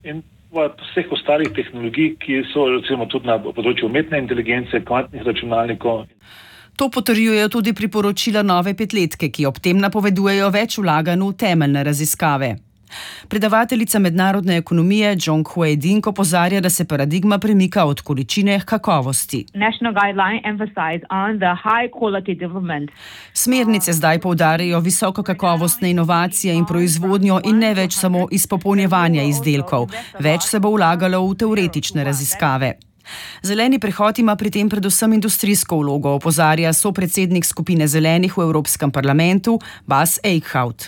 In vseh ostalih tehnologij, ki so recimo tudi na področju umetne inteligence, kvantnih računalnikov. To potrjujejo tudi priporočila nove petletke, ki ob tem napovedujejo več vlaganj v temeljne raziskave. Predavateljica mednarodne ekonomije Zhong Hui-Ding opozarja, da se paradigma premika od količine k kakovosti. Smernice zdaj poudarjajo visokokakovostne inovacije in proizvodnjo in ne več samo izpopolnjevanja izdelkov. Več se bo vlagalo v teoretične raziskave. Zeleni prehod ima pri tem predvsem industrijsko vlogo, opozarja sopredsednik skupine Zelenih v Evropskem parlamentu Bas Eickhout.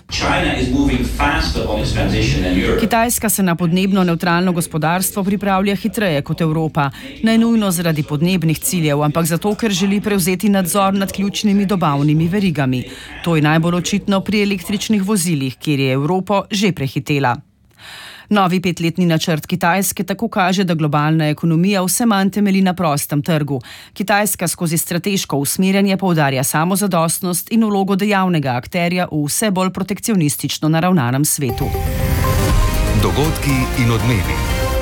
Kitajska se na podnebno nevtralno gospodarstvo pripravlja hitreje kot Evropa, ne nujno zaradi podnebnih ciljev, ampak zato, ker želi prevzeti nadzor nad ključnimi dobavnimi verigami. To je najbolj očitno pri električnih vozilih, kjer je Evropo že prehitela. Novi petletni načrt Kitajske tako kaže, da globalna ekonomija vse manj temelji na prostem trgu. Kitajska skozi strateško usmerjanje poudarja samozadostnost in vlogo dejavnega akterja v vse bolj protekcionistično naravnanem svetu. Dogodki in odmevi.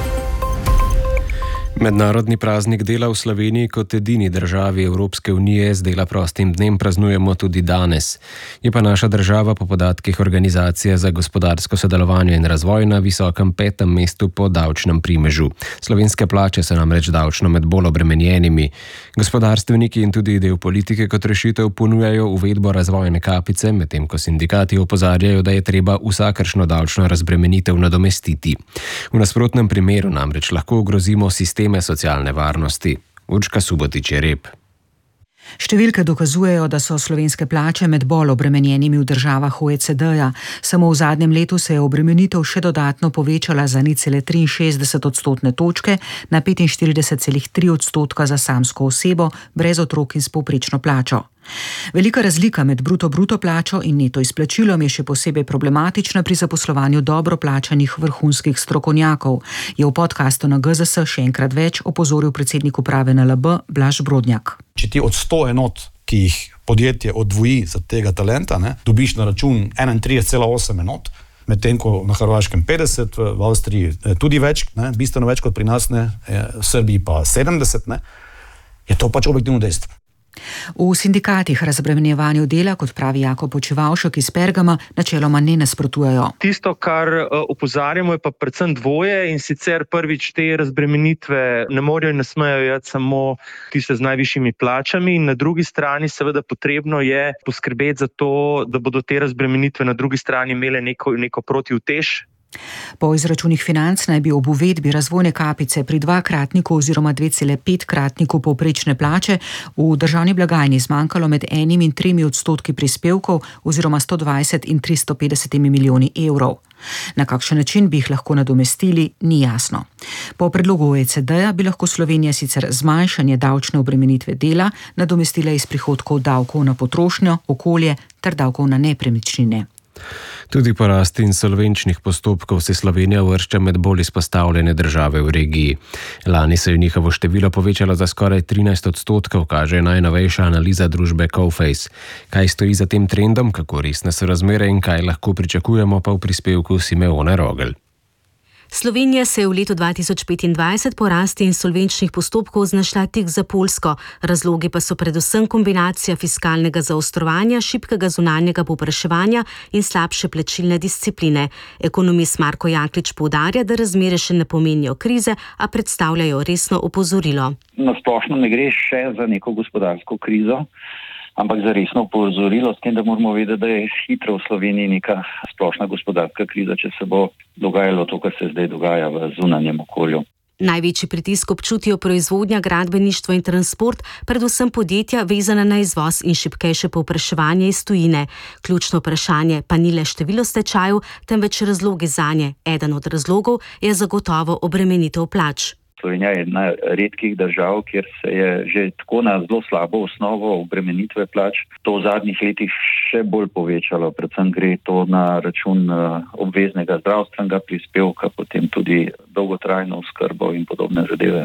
Mednarodni praznik dela v Sloveniji kot edini državi Evropske unije z dela prostim dnem praznujemo tudi danes. Je pa naša država po podatkih Organizacije za gospodarsko sodelovanje in razvoj na visokem 5. mestu po davčnem primežu. Slovenske plače so namreč davčno med bolj obremenjenimi. Gospodarstveniki in tudi del politike kot rešitev ponujajo uvedbo razvojne kapice, medtem ko sindikati opozarjajo, da je treba vsakršno davčno razbremenitev nadomestiti. V nasprotnem primeru namreč lahko ogrozimo sistem socialne varnosti. Urška Subotič-Jereb. Številke dokazujejo, da so slovenske plače med bolj obremenjenimi v državah OECD-ja. Samo v zadnjem letu se je obremenitev še dodatno povečala za 0,63 odstotne točke na 45,3 odstotka za samsko osebo brez otrok in s povprečno plačo. Velika razlika med bruto plačo in neto izplačilom je še posebej problematična pri zaposlovanju dobro plačanih vrhunskih strokovnjakov, je v podkastu na GZS še enkrat več opozoril predsednik uprave NLB Blaž Brodnjak. Če ti od 100 enot, ki jih podjetje odvoji za tega talenta, dobiš na račun 31,8 enot, medtem ko na Hrvaškem 50, v Avstriji tudi več, bistveno več kot pri nas, v Srbiji pa 70, je to pač objektivno dejstvo. V sindikatih razbremenjevanju dela, kot pravi Jakob Počivavšek iz Pergama, načeloma ne nasprotujejo. Tisto, kar opozarjamo, je pa predvsem dvoje, in sicer prvič te razbremenitve ne morejo in ne smejo jeti samo tiste z najvišjimi plačami, in na drugi strani seveda potrebno je poskrbeti za to, da bodo te razbremenitve na drugi strani imele neko protiutež. Po izračunih Financ naj bi ob uvedbi razvojne kapice pri 2-kratniku oziroma 2,5-kratniku povprečne plače v državni blagajni zmanjkalo med 1 in 3 odstotki prispevkov oziroma 120 in 350 milijoni evrov. Na kakšen način bi jih lahko nadomestili, ni jasno. Po predlogu OECD-ja bi lahko Slovenija sicer zmanjšanje davčne obremenitve dela nadomestila iz prihodkov davkov na potrošnjo, okolje ter davkov na nepremičnine. Tudi porast insolvenčnih postopkov se Slovenija uvršča med bolj izpostavljene države v regiji. Lani se je njihovo število povečalo za skoraj 13 odstotkov, kaže najnovejša analiza družbe Coface. Kaj stoji za tem trendom, kako resne so razmere in kaj lahko pričakujemo, pa v prispevku Simeone Rogel. Slovenija se je v letu 2025 po rasti insolvenčnih postopkov znašla tik za Poljsko. Razlogi pa so predvsem kombinacija fiskalnega zaostrovanja, šibkega zunanjega povpraševanja in slabše plačilne discipline. Ekonomist Marko Jaklič poudarja, da razmere še ne pomenijo krize, a predstavljajo resno opozorilo. Na splošno ne gre še za neko gospodarsko krizo, ampak za resno opozorilo, s tem, da moramo vedeti, da je hitro v Sloveniji neka splošna gospodarska kriza, če se bo dogajalo to, kar se zdaj dogaja v zunanjem okolju. Največji pritisk občutijo proizvodnja, gradbeništvo in transport, predvsem podjetja vezana na izvoz in šibkejše povpraševanje iz tujine. Ključno vprašanje pa ni le število stečajev, temveč razlogi zanje. Eden od razlogov je zagotovo obremenitev plač. Slovenija je ena redkih držav, kjer se je že tako na zelo slabo osnovo obremenitve plač to v zadnjih letih še bolj povečalo. Predvsem gre to na račun obveznega zdravstvenega prispevka, potem tudi dolgotrajno oskrbo in podobne zadeve.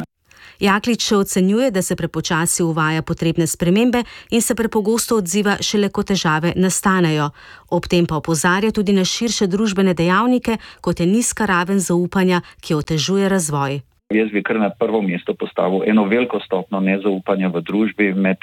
Jaklič še ocenjuje, da se prepočasi uvaja potrebne spremembe in se prepogosto odziva šele, ko težave nastanejo. Ob tem pa opozarja tudi na širše družbene dejavnike, kot je nizka raven zaupanja, ki otežuje razvoj. Jaz bi kar na prvo mesto postavil eno veliko stopno nezaupanja v družbi med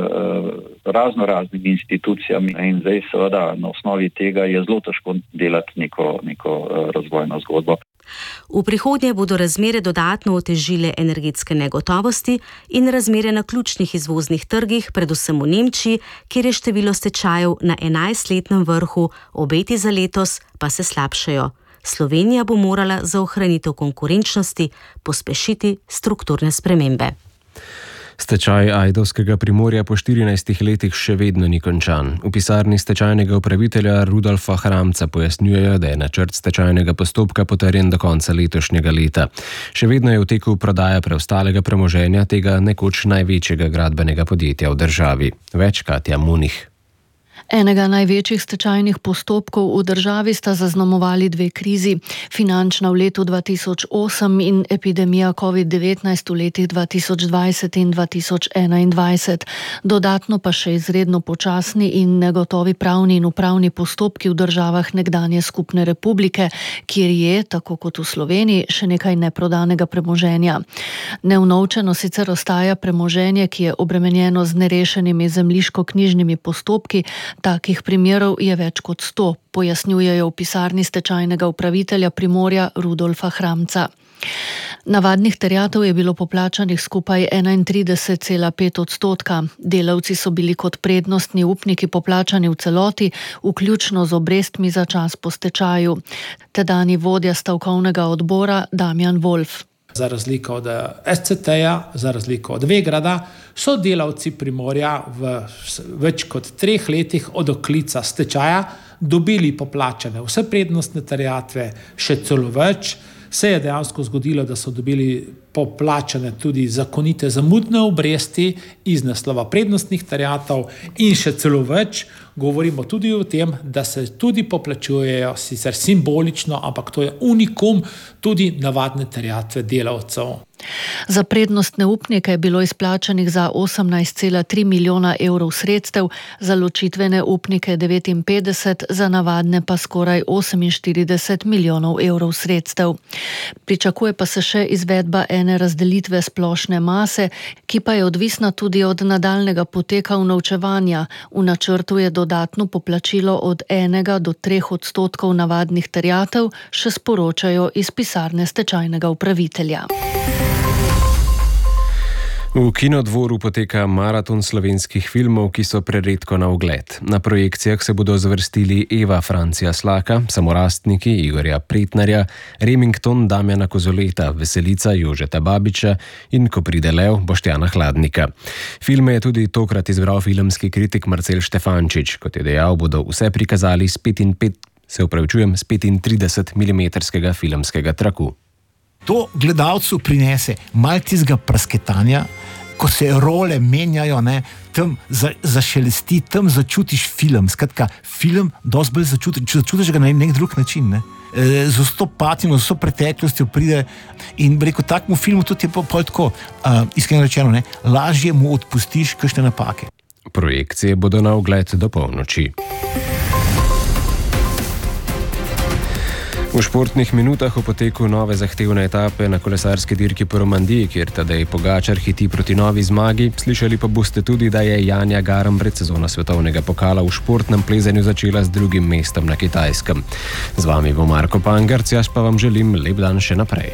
raznimi institucijami in zdaj seveda na osnovi tega je zelo težko delati neko razvojno zgodbo. V prihodnje bodo razmere dodatno otežile energetske negotovosti in razmere na ključnih izvoznih trgih, predvsem v Nemčiji, kjer je število stečajev na 11-letnem vrhu, obeti za letos pa se slabšajo. Slovenija bo morala za ohranitev konkurenčnosti pospešiti strukturne spremembe. Stečaj ajdovskega Primorja po 14 letih še vedno ni končan. V pisarni stečajnega upravitelja Rudolfa Hramca pojasnjujejo, da je načrt stečajnega postopka potrjen do konca letošnjega leta. Še vedno je v teku prodaja preostalega premoženja tega nekoč največjega gradbenega podjetja v državi. Več Katja Munih. Enega največjih stečajnih postopkov v državi sta zaznamovali dve krizi. Finančna v letu 2008 in epidemija COVID-19 v letih 2020 in 2021. Dodatno pa še izredno počasni in negotovi pravni in upravni postopki v državah nekdanje skupne republike, kjer je, tako kot v Sloveniji, še nekaj neprodanega premoženja. Neunovčeno sicer ostaja premoženje, ki je obremenjeno z nerešenimi zemljiško-knjižnimi postopki. Takih primerov je več kot 100, pojasnjujejo v pisarni stečajnega upravitelja Primorja Rudolfa Hramca. Navadnih terjatev je bilo poplačanih skupaj 31,5%. Delavci so bili kot prednostni upniki poplačani v celoti, vključno z obrestmi za čas po stečaju. Tedanji vodja stavkovnega odbora Damjan Wolf. Za razliko od SCT-ja, za razliko od Vegrada, so delavci Primorja v več kot 3 letih od oklica stečaja dobili poplačane vse prednostne terjatve, še celo več. Se je dejansko zgodilo, da so dobili poplačane tudi zakonite zamudne obresti iz naslova prednostnih terjatev in še celo več. Govorimo tudi o tem, da se tudi poplačujejo sicer simbolično, ampak to je unikum, tudi navadne terjatve delavcev. Za prednostne upnike je bilo izplačanih za 18,3 milijona evrov sredstev, za ločitvene upnike 59, za navadne pa skoraj 48 milijonov evrov sredstev. Pričakuje pa se še izvedba ene razdelitve splošne mase, ki pa je odvisna tudi od nadaljnega poteka unovčevanja. V načrtu je dodatno poplačilo od 1 do 3% navadnih terjatev, še sporočajo iz pisarne stečajnega upravitelja. V Kinodvoru poteka maraton slovenskih filmov, ki so preredko na ogled. Na projekcijah se bodo zvrstili Eva Francija Slaka, Samorastniki Igorja Pretnarja, Remington Damjana Kozoleta, Veselica Jožeta Babiča in Ko pride lev Boštjana Hladnika. Filme je tudi tokrat izbral filmski kritik Marcel Štefančič. Kot je dejal, bodo vse prikazali s 35-milimetrskega filmskega traku. To gledalcu prinese malo tistega prasketanja, ko se role menjajo, ne, tam zašelesti, tam začutiš film. Skratka, film dosti bolj začutiš ga na nek drug način. Ne. Z vso patino, z vso preteklostjo pride in rekel, takmu filmu tudi je pol tako, iskreno rečeno, ne, lažje mu odpustiš kakšne napake. Projekcije bodo na ogled do polnoči. V športnih minutah v poteku nove zahtevne etape na kolesarski dirki po Romandiji, kjer Tadej Pogačar hiti proti novi zmagi, slišali pa boste tudi, da je Janja Garnbret sezona svetovnega pokala v športnem plezanju začela z 2. mestom na Kitajskem. Z vami bo Marko Pangarc, jaz pa vam želim lep dan še naprej.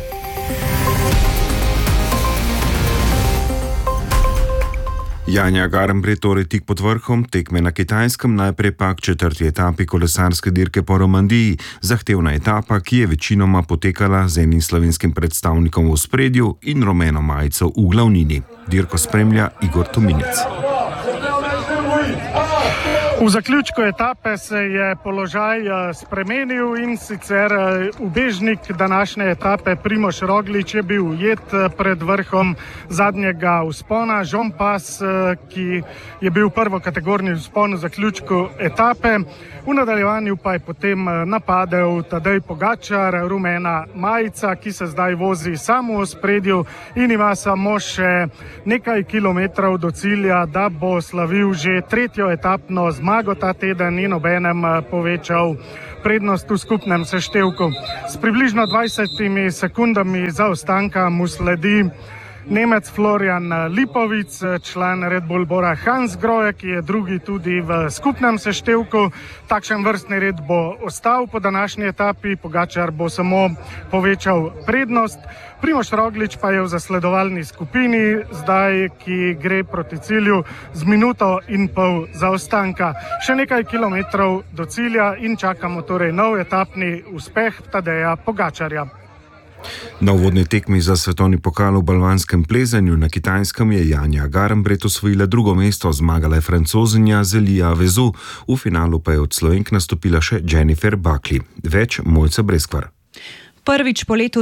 Janja Garnbret torej tik pod vrhom tekme na Kitajskem, najprej pa k 4. etapi kolesarske dirke po Romandiji, zahtevna etapa, ki je večinoma potekala z enim slovenskim predstavnikom v ospredju in rumeno majico v glavnini. Dirko spremlja Igor Tominec. V zaključku etape se je položaj spremenil in sicer ubežnik današnje etape Primož Roglič je bil ujet pred vrhom zadnjega vzpona Jean Pas, ki je bil prvokategorni vzpon v zaključku etape. V nadaljevanju pa je potem napadel Tadej Pogačar, rumena majica, ki se zdaj vozi samo v ospredju in ima samo še nekaj kilometrov do cilja, da bo slavil že tretjo etapno zmago ta teden in obenem povečal prednost v skupnem seštevku. S približno 20 sekundami zaostanka mu sledi Nemec Florian Lipovic, član Red Bull Bora Hansgrohe, ki je drugi tudi v skupnem seštevku. Takšen vrstni red bo ostal po današnji etapi, Pogačar bo samo povečal prednost. Primož Roglič pa je v zasledovalni skupini, zdaj, ki gre proti cilju z minuto in pol zaostanka. Še nekaj kilometrov do cilja in čakamo torej nov etapni uspeh Tadeja Pogačarja. Na uvodni tekmi za svetovni pokal v balvanskem plezanju na Kitajskem je Janja Garnbret osvojila drugo mesto, zmagala je Francozinja Zelija Vezu, v finalu pa je od Slovenk nastopila še Jennifer Buckley. Več Mojca Breskvar. Prvič po letu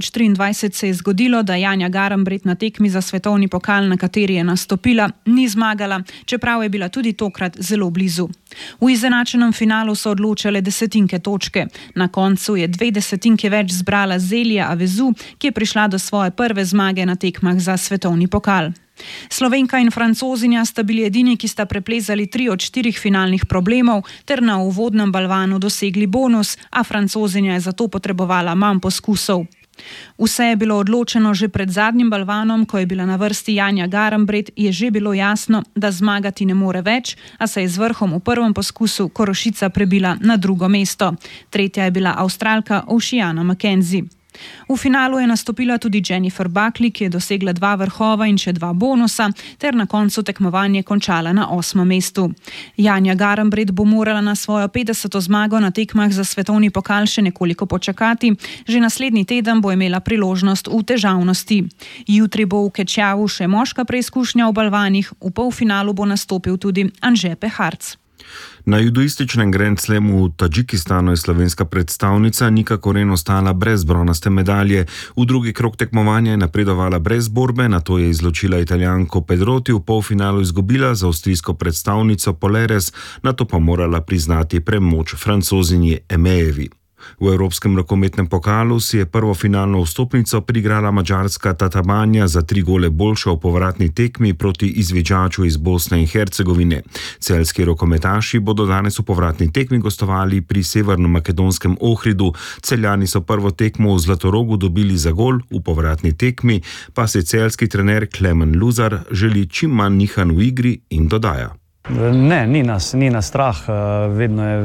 2023 se je zgodilo, da Janja Garnbret na tekmi za svetovni pokal, na kateri je nastopila, ni zmagala, čeprav je bila tudi tokrat zelo blizu. V izenačenem finalu so odločale desetinke točke. Na koncu je 2 desetinke več zbrala Zelija Avezu, ki je prišla do svoje prve zmage na tekmah za svetovni pokal. Slovenka in Francozinja sta bili edini, ki sta preplezali 3 od 4 finalnih problemov ter na uvodnem balvanu dosegli bonus, a Francozinja je zato potrebovala manj poskusov. Vse je bilo odločeno že pred zadnjim balvanom, ko je bila na vrsti Janja Garnbret, je že bilo jasno, da zmagati ne more več, a se je z vrhom v prvem poskusu Korošica prebila na drugo mesto. Tretja je bila Avstralka Oceana McKenzie. V finalu je nastopila tudi Jennifer Buckley, ki je dosegla 2 vrhova in še 2 bonusa, ter na koncu tekmovanje končala na 8. mestu. Janja Garnbret bo morala na svojo 50. zmago na tekmah za svetovni pokal še nekoliko počakati, že naslednji teden bo imela priložnost v težavnosti. Jutri bo v Kečjavu še moška preizkušnja v balvanih, v polfinalu bo nastopil tudi Anže Peharc. Na judoističnem Grand Slamu v Tadžikistanu je slovenska predstavnica Nika Koren ostala brez bronaste medalje. V drugi krog tekmovanja je napredovala brez borbe, nato je izločila Italijanko Pedrotti, v polfinalu izgubila za avstrijsko predstavnico Poleres, nato pa morala priznati premoč Francozinji Emejevi. V Evropskem rokometnem pokalu si je prvo finalno vstopnico priigrala madžarska Tatabanja za 3 gole boljša v povratni tekmi proti izviđaču iz Bosne in Hercegovine. Celjski rokometaši bodo danes v povratni tekmi gostovali pri severno-makedonskem Ohridu. Celjani so prvo tekmo v Zlatorogu dobili za gol, v povratni tekmi pa se celjski trener Klemen Luzar želi čim manj nihanj v igri in dodaja. Ne, ni nas strah, vedno je,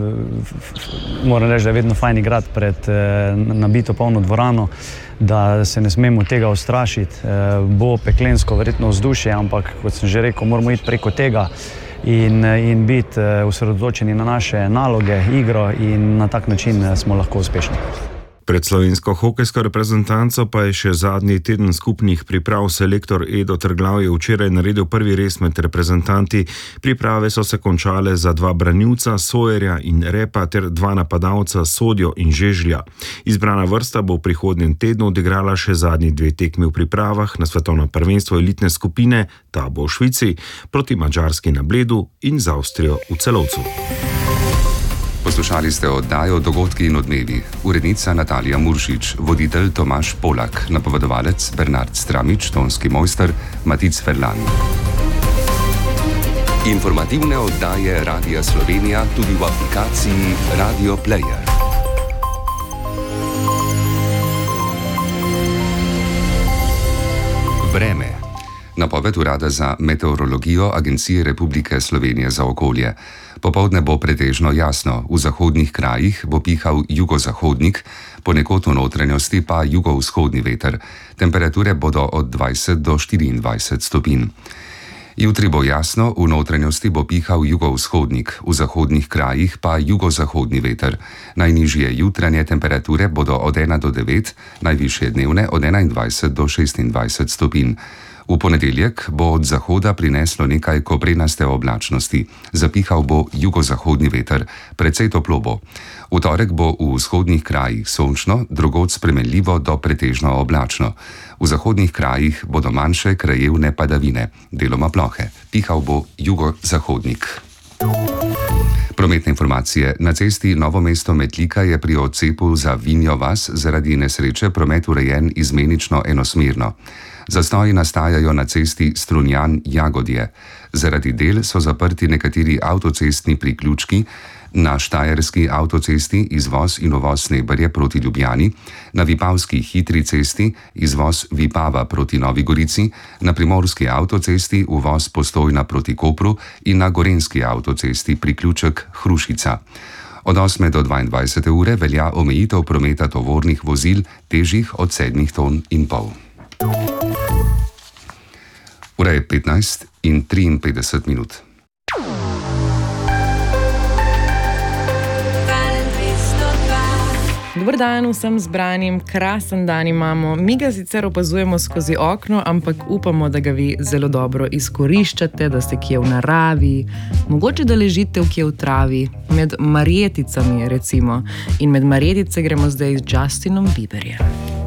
moram reči, da je vedno fajn igrati pred nabito polno dvorano, da se ne smemo tega ustrašiti. Bo peklensko verjetno vzdušje, ampak kot sem že rekel, moramo iti preko tega in biti osredotočeni na naše naloge, igro in na tak način smo lahko uspešni. Pred slovensko hokejsko reprezentanco pa je še zadnji teden skupnih priprav. Selektor Edo Trglav je včeraj naredil prvi res med reprezentanti. Priprave so se končale za 2 branilca, Sojerja in Repa, ter 2 napadalca, Sodjo in Žežlja. Izbrana vrsta bo v prihodnjem tednu odigrala še zadnji 2 tekmi v pripravah na svetovno prvenstvo elitne skupine, ta bo v Švici, proti Madžarski na Bledu in z Avstrijo v Celovcu. Poslušali ste oddajo Dogodki in odmevi. Urednica Natalija Muršič, voditelj Tomaž Polak, napovedovalec Bernard Stramič, tonski mojster Matic Ferlan. Informativne oddaje Radia Slovenija tudi v aplikaciji Radio Player. Vreme. Napoved Urada za meteorologijo Agencije Republike Slovenije za okolje. Popoldne bo pretežno jasno, v zahodnih krajih bo pihal jugozahodnik, ponekod v notranjosti pa jugovzhodni veter. Temperature bodo od 20 do 24 stopinj. Jutri bo jasno, v notranjosti bo pihal jugovzhodnik, v zahodnih krajih pa jugozahodni veter. Najnižje jutranje temperature bodo od 1 do 9, najvišje dnevne od 21 do 26 stopinj. V ponedeljek bo od zahoda prineslo nekaj koprenaste oblačnosti, zapihal bo jugozahodni veter, precej toplo bo. V torek bo v vzhodnih krajih sončno, drugod spremenljivo do pretežno oblačno. V zahodnih krajih bodo manjše krajevne padavine, deloma plohe, pihal bo jugozahodnik. Prometne informacije. Na cesti Novo mesto-Metlika je pri odcepu za Vinjo vas zaradi nesreče promet urejen izmenično enosmerno. Zastoji nastajajo na cesti Strunjan-Jagodje. Zaradi del so zaprti nekateri avtocestni priključki, na Štajerski avtocesti izvoz in uvoz Sneberje proti Ljubljani, na Vipavski hitri cesti izvoz Vipava proti Novi Gorici, na Primorski avtocesti uvoz Postojna proti Kopru in na Gorenjski avtocesti priključek Hrušica. Od 8. do 22. ure velja omejitev prometa tovornih vozil težjih od 7,5 ton. Ura je 15:53. Dober dan vsem zbranim, krasen dan imamo. Mi ga sicer opazujemo skozi okno, ampak upamo, da ga vi zelo dobro izkoriščate, da ste kje v naravi, mogoče da ležite kje v travi, med marjeticami recimo. In med marjetice gremo zdaj z Justinom Bieberjem.